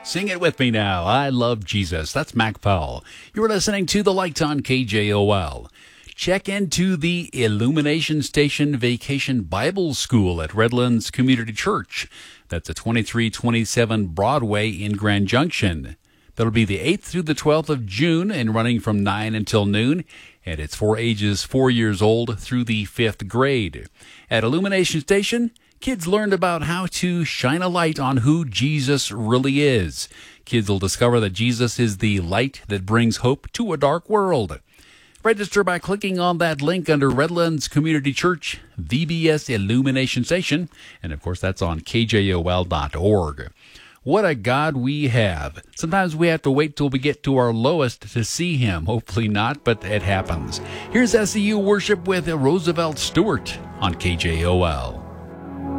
Sing it with me now. I love Jesus. That's Mac Powell. You're listening to The Light on KJOL. Check into the Illumination Station Vacation Bible School at Redlands Community Church. That's at 2327 Broadway in Grand Junction. That'll be the 8th through the 12th of June and running from 9 until noon. And it's for ages 4 years old through the 5th grade. At Illumination Station, kids learned about how to shine a light on who Jesus really is. Kids will discover that Jesus is the light that brings hope to a dark world. Register by clicking on that link under Redlands Community Church, VBS Illumination Station. And, of course, that's on KJOL.org. What a God we have. Sometimes we have to wait till we get to our lowest to see him. Hopefully not, but it happens. Here's SEU Worship with Roosevelt Stewart on KJOL.